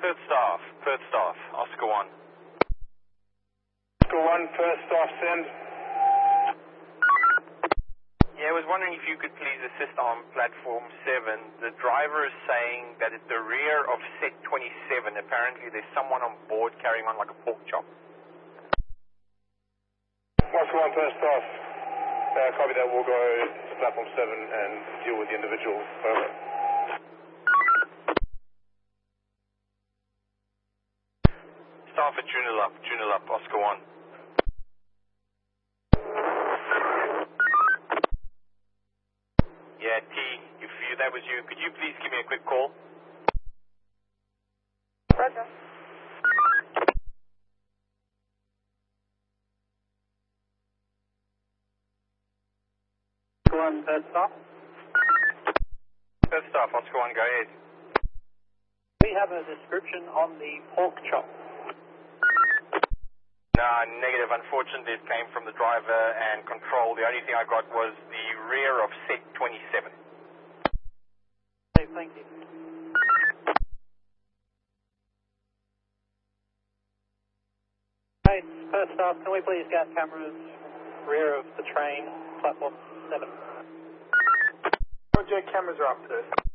Perth staff, Oscar 1. Oscar 1, Perth staff, send. Yeah, I was wondering if you could please assist on platform 7. The driver is saying that at the rear of set 27, apparently there's someone on board carrying on like a pork chop. Oscar 1, Perth staff. Copy that, we'll go to platform 7 and deal with the individual. Over. Staff at Joondalup, Oscar 1. Yeah, T, if that was you, could you please give me a quick call? Roger. Oscar 1, Perth staff. Perth staff, Oscar 1, go ahead. We have a description on the pork chop. Nah, negative. Unfortunately, it came from the driver and control. The only thing I got was the rear of set 27. Okay, thank you. Hey, Perth staff, can we please get cameras rear of the train, platform 7? Project cameras are up, sir.